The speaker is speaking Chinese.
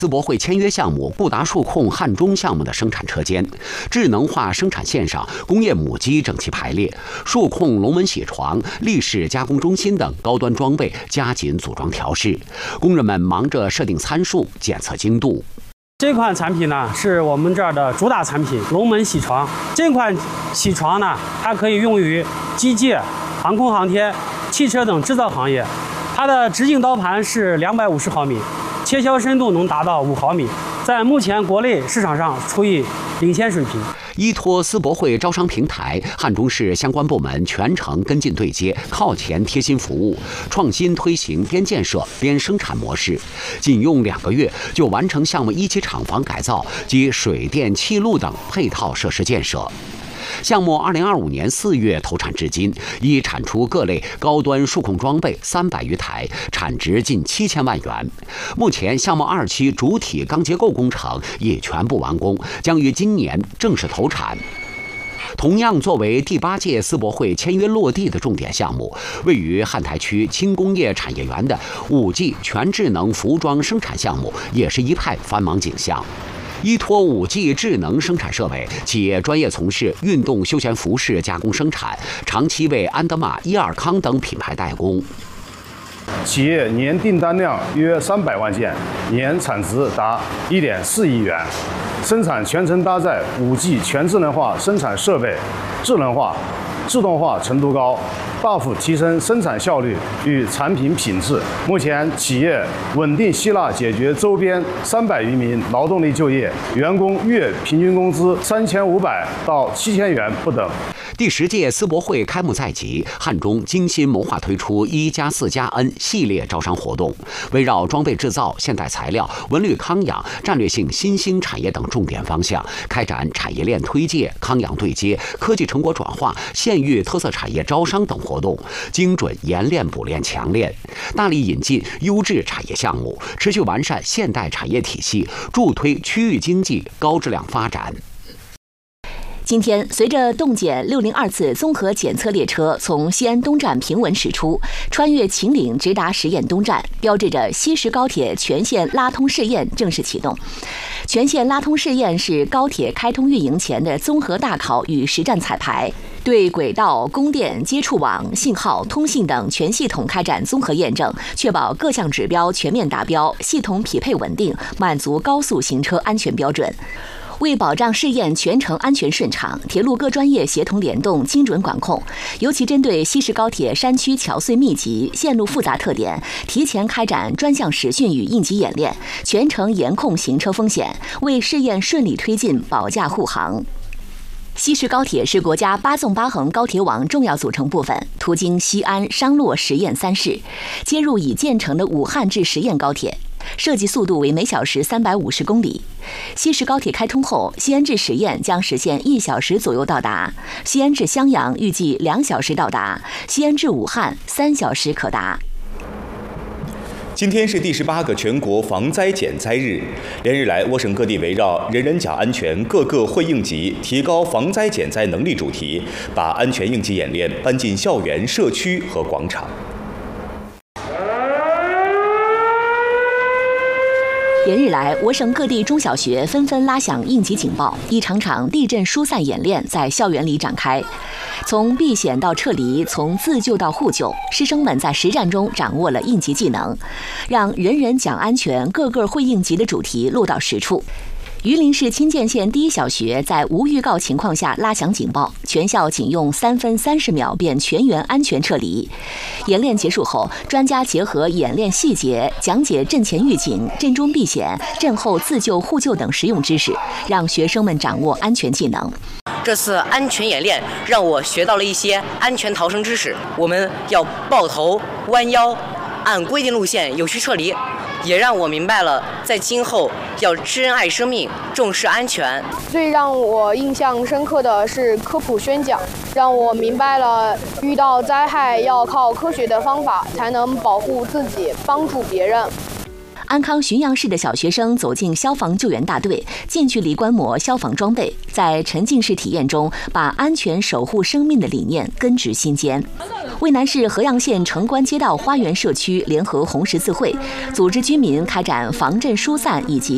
淄博会签约项目固达数控汉中项目的生产车间，智能化生产线上，工业母机整齐排列，数控龙门铣床、立式加工中心等高端装备加紧组装调试，工人们忙着设定参数、检测精度。 这款产品呢，是我们这儿的主打产品——龙门铣床。这款铣床呢，它可以用于机械、航空航天、汽车等制造行业。它的直径刀盘是250毫米。切削深度能达到5毫米，在目前国内市场上处于领先水平。 依托淄博会招商平台，汉中市相关部门全程跟进对接，靠前贴心服务，创新推行边建设边生产模式，仅用2个月就完成项目1期厂房改造及水电气路等配套设施建设。项目2025年4月投产至今，已产出各类高端数控装备300余台，产值近7000万元。目前，项目2期主体钢结构工程已全部完工，将于今年正式投产。同样作为第8届淄博会签约落地的重点项目，位于汉台区轻工业产业园的5G 全智能服装生产项目，也是一派繁忙景象。依托5G 智能生产设备，企业专业从事运动休闲服饰加工生产，长期为安德玛、伊尔康等品牌代工。 企业年订单量约300万件，年产值达1.4亿元，生产全程搭载5G 全智能化生产设备，智能化、自动化程度高，大幅提升生产效率与产品品质。目前，企业稳定吸纳解决周边300余名劳动力就业，员工月平均工资3500到7000元不等。 第10届淄博会开幕在即，汉中精心谋划推出1+4+N 系列招商活动，围绕装备制造、现代材料、文旅康养、战略性新兴产业等重点方向，开展产业链推介、康养对接、科技成果转化、县域特色产业招商等活动，精准研练补练强练，大力引进优质产业项目，持续完善现代产业体系，助推区域经济高质量发展。 今天，随着动检602次综合检测列车从西安东站平稳驶出，穿越秦岭直达十堰东站，标志着西石高铁全线拉通试验正式启动。全线拉通试验是高铁开通运营前的综合大考与实战彩排，对轨道、供电、接触网、信号、通信等全系统开展综合验证，确保各项指标全面达标，系统匹配稳定，满足高速行车安全标准。为保障试验全程安全顺畅，铁路各专业协同联动、精准管控，尤其针对西石高铁山区桥隧密集、线路复杂特点，提前开展专项实训与应急演练，全程严控行车风险，为试验顺利推进保驾护航。西石高铁是国家8纵8横高铁网重要组成部分，途经西安、商洛、十堰3市，接入已建成的武汉至十堰高铁。设计速度为每小时350公里。西石高铁开通后，西安至十堰将实现1小时左右到达，西安至襄阳预计2小时到达，西安至武汉3小时可达。 今天是第18个全国防灾减灾日，连日来，我省各地围绕人人讲安全，个个会应急，提高防灾减灾能力主题，把安全应急演练搬进校园、社区和广场。 连日来，我省各地中小学纷纷拉响应急警报，一场场地震疏散演练在校园里展开。从避险到撤离，从自救到互救，师生们在实战中掌握了应急技能，让人人讲安全，个个会应急的主题落到实处。榆林市清涧县第一小学在无预告情况下拉响警报，全校仅用3分30秒便全员安全撤离。演练结束后，专家结合演练细节，讲解阵前预警、阵中避险、阵后自救互救等实用知识，让学生们掌握安全技能。 这次安全演练让我学到了一些安全逃生知识，我们要抱头、弯腰，按规定路线有序撤离。也让我明白了，在今后要珍爱生命，重视安全。 最让我印象深刻的是科普宣讲，让我明白了遇到灾害要靠科学的方法才能保护自己，帮助别人。 安康浔阳市的小学生走进消防救援大队，近距离观摩消防装备，在沉浸式体验中，把安全守护生命的理念根植心间。渭南市河阳县城关街道花园社区联合红十字会组织居民开展防震疏散以及